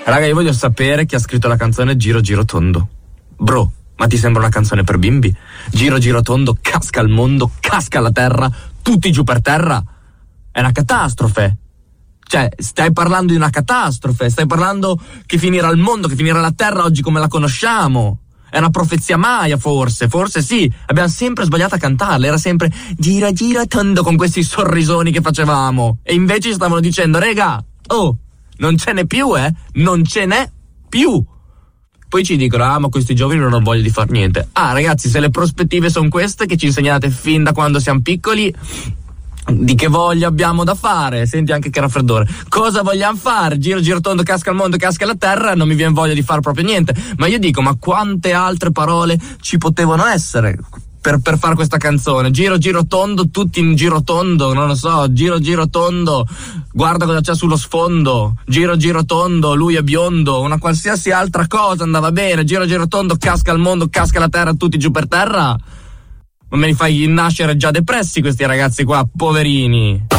Raga, io voglio sapere chi ha scritto la canzone Giro Giro Tondo. Bro, ma ti sembra una canzone per bimbi? Giro Giro Tondo, casca il mondo, casca la terra, tutti giù per terra. È una catastrofe. Cioè, stai parlando di una catastrofe, stai parlando che finirà il mondo, che finirà la terra oggi come la conosciamo. È una profezia maia, forse sì. Abbiamo sempre sbagliato a cantarla, era sempre gira gira tondo con questi sorrisoni che facevamo. E invece ci stavano dicendo, rega, oh, non ce n'è più, non ce n'è più. Poi ci dicono, ma questi giovani non hanno voglia di far niente. Ragazzi, se le prospettive sono queste che ci insegnate fin da quando siamo piccoli, di che voglia abbiamo da fare? Senti anche che raffreddore. Cosa vogliamo fare? Giro giro tondo, casca il mondo, casca la terra, non mi viene voglia di fare proprio niente. Ma io dico, ma quante altre parole ci potevano essere per fare questa canzone? Giro giro tondo, tutti in giro tondo, non lo so, giro giro tondo, guarda cosa c'è sullo sfondo, giro giro tondo, lui è biondo, una qualsiasi altra cosa andava bene. Giro giro tondo, casca il mondo, casca la terra, tutti giù per terra. Ma me li fai nascere già depressi questi ragazzi qua, poverini.